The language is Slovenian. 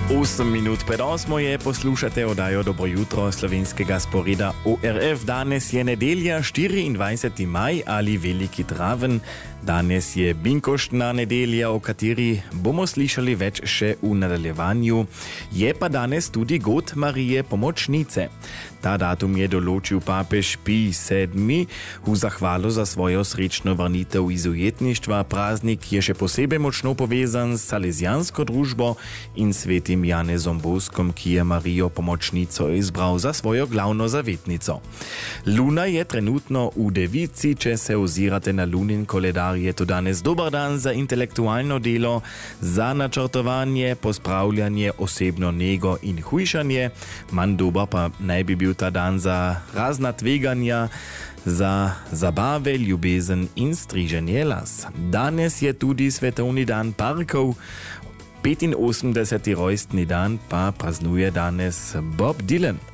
8 minut pred 8 je, poslušate oddajo Dobro jutro slovenskega sporeda ORF. Danes je nedelja, 24. maj ali veliki traven. Danes je binkoštna nedelja, o kateri bomo slišali več še v nadaljevanju. Je pa danes tudi god Marije Pomočnice. Ta datum je določil papež Pij VII. V zahvalo za svojo srečno vrnitev iz ujetništva. Praznik je še posebej močno povezan s salesijansko družbo in svetim Janezom Boskom, ki je Marijo Pomočnico izbral za svojo glavno zavetnico. Luna je trenutno v Devici, če se ozirate na lunin koledar, je to danes dober dan za intelektualno delo, za načrtovanje, pospravljanje, osebno nego in hujšanje. Manj dober pa naj bi bil ta dan za razna tveganja, za zabave, ljubezen in striženje las. Danes je tudi svetovni dan parkov. 85. rojstni dan pa praznuje danes Bob Dylan.